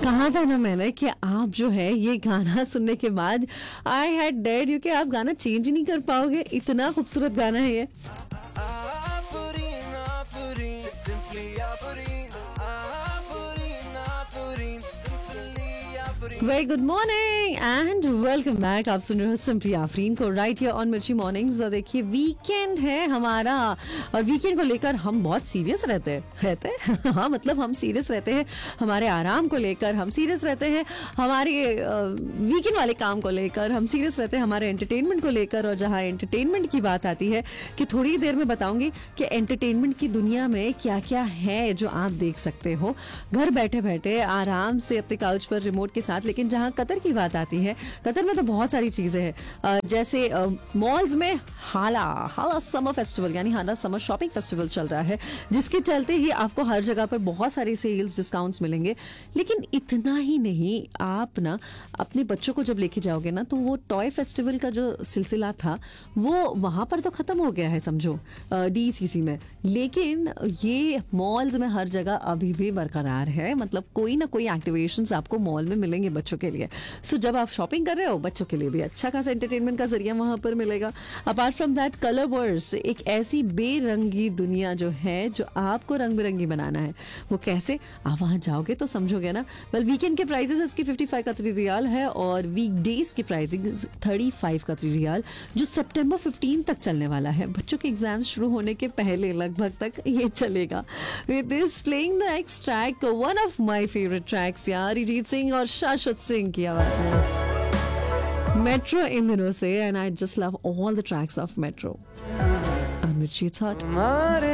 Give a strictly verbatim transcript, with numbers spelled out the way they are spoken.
कहा था ना मैंने कि आप जो है ये गाना सुनने के बाद आई हैड डेड यू कि आप गाना चेंज ही नहीं कर पाओगे, इतना खूबसूरत गाना है ये। Afurin, Afurin, simply Afurin, Afurin, Afurin, simply Afurin. Very good morning and welcome back. आप सुन रहे हो सिंपली आफरीन को राइट हियर ऑन मिर्ची मॉर्निंग्स। और देखिए वीकेंड है हमारा और वीकेंड को लेकर हम बहुत सीरियस रहते हैं रहते हैं हाँ मतलब हम सीरियस रहते हैं, हमारे आराम को लेकर हम सीरियस रहते हैं, हमारे वीकेंड वाले काम को लेकर हम सीरियस रहते हैं, हमारे एंटरटेनमेंट को लेकर। और जहाँ एंटरटेनमेंट की बात आती है कि थोड़ी देर में बताऊंगी कि एंटरटेनमेंट की दुनिया में क्या क्या है जो आप देख सकते हो घर बैठे बैठे आराम से अपने काउच पर रिमोट के साथ। लेकिन जहाँ कतर की बात आती है, कतर में तो बहुत सारी चीजें हैं, अ, जैसे मॉल्स में हाला हाला समर फेस्टिवल यानी हाला समर शॉपिंग फेस्टिवल चल रहा है, जिसके चलते ही आपको हर जगह पर बहुत सारी सेल्स डिस्काउंट्स मिलेंगे। लेकिन इतना ही नहीं, आप ना अपने बच्चों को जब लेके जाओगे ना तो वो टॉय फेस्टिवल का जो सिलसिला था वो वहां पर तो खत्म हो गया है समझो डीसीसी में, लेकिन ये मॉल्स में हर जगह अभी भी बरकरार है। मतलब कोई ना कोई एक्टिवेशंस आपको मॉल में मिलेंगे बच्चों के लिए। सो so, जब आप शॉपिंग कर रहे हो बच्चों के लिए भी अच्छा खासा एंटरटेनमेंट का जरिया वहां पर मिलेगा। Apart from that colour verse, एक ऐसी बेरंगी दुनिया जो है जो आपको रंग बिरंगी बनाना है। वो कैसे, आप वहां जाओगे तो समझोगे ना। वेल वीकेंड के प्राइसेस इसकी पचपन कतरी रियाल है और वीक डेज की प्राइसिंग पैंतीस कतरी रियाल, जो सितंबर पंद्रह तक चलने वाला है। बच्चों के एग्जाम शुरू होने के पहले लगभग तक ये चलेगा। With this playing the next track, one of my favourite tracks यार, अरिजीत सिंह और शाश्वत सिंह की आवाज में, मेट्रो इन दिनों से। And I just love all the tracks of metro. And Mirchi, it's hot. हमारे